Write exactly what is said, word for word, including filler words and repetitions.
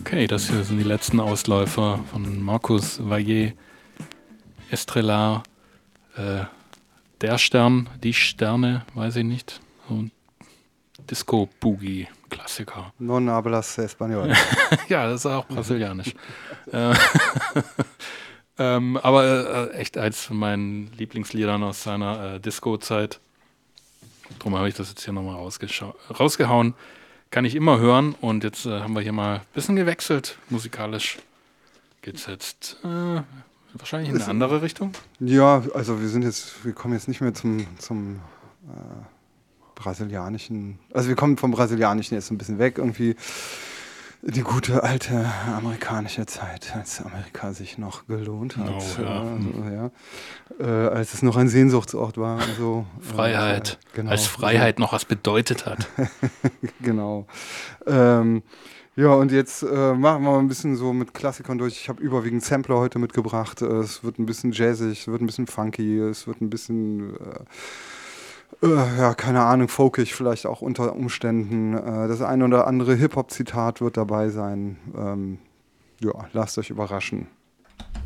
Okay, das hier sind die letzten Ausläufer von Markus Valle Estrellar. Äh, der Stern, die Sterne, weiß ich nicht. So ein Disco-Boogie-Klassiker. Non hablas español. Ja, das ist auch brasilianisch. äh, ähm, aber äh, echt eins von meinen Lieblingsliedern aus seiner äh, Disco-Zeit. Darum habe ich das jetzt hier nochmal rausgehauen. Kann ich immer hören. Und jetzt äh, haben wir hier mal ein bisschen gewechselt. Musikalisch geht's jetzt äh, wahrscheinlich in eine andere Richtung. Ja, also wir sind jetzt, wir kommen jetzt nicht mehr zum, zum äh, brasilianischen, also wir kommen vom brasilianischen jetzt ein bisschen weg, irgendwie die gute alte amerikanische Zeit, als Amerika sich noch gelohnt hat, Oh, ja. äh, also, ja. Äh, als es noch ein Sehnsuchtsort war. Also, Freiheit, äh, genau. als Freiheit noch was bedeutet hat. Genau. Ähm, ja, und jetzt äh, machen wir ein bisschen so mit Klassikern durch. Ich habe überwiegend Sampler heute mitgebracht. Es wird ein bisschen jazzig, es wird ein bisschen funky, es wird ein bisschen, äh, äh, ja, keine Ahnung, folkig vielleicht auch unter Umständen. Äh, das ein oder andere Hip-Hop-Zitat wird dabei sein. Ähm, ja, lasst euch überraschen.